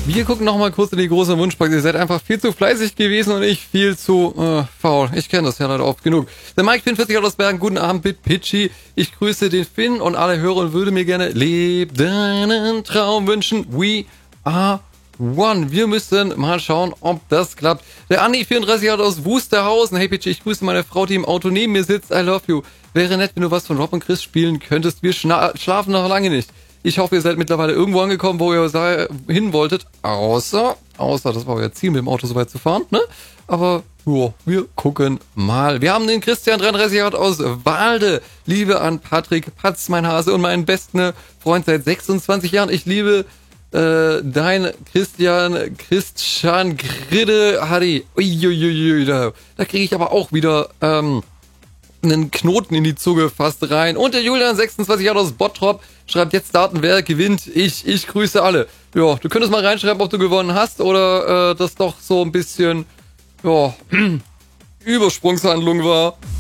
Wir gucken nochmal kurz in die große Wunschbox. Ihr seid einfach viel zu fleißig gewesen und ich viel zu faul. Ich kenne das ja leider oft genug. Der Mike Finn 40 aus Bergen. Guten Abend, Pitchy. Ich grüße den Finn und alle Hörer und würde mir gerne Leb deinen Traum wünschen. We are one. Wir müssen mal schauen, ob das klappt. Der Andi 34 aus Wusterhausen. Hey Pitchy, ich grüße meine Frau, die im Auto neben mir sitzt. I love you. Wäre nett, wenn du was von Rob und Chris spielen könntest. Wir schlafen noch lange nicht. Ich hoffe, ihr seid mittlerweile irgendwo angekommen, wo ihr hin wolltet. Außer, das war euer Ziel, mit dem Auto so weit zu fahren, ne? Aber, jo, wir gucken mal. Wir haben den Christian 33 aus Walde. Liebe an Patrick, Patz, mein Hase und meinen besten Freund seit 26 Jahren. Ich liebe dein Christian Gride Harry. Uiuiui, da kriege ich aber auch wieder einen Knoten in die Zunge fast rein. Und der Julian 26 Jahre aus Bottrop schreibt jetzt Daten, wer gewinnt. Ich grüße alle. Ja, du könntest mal reinschreiben, ob du gewonnen hast oder das doch so ein bisschen Übersprungshandlung war.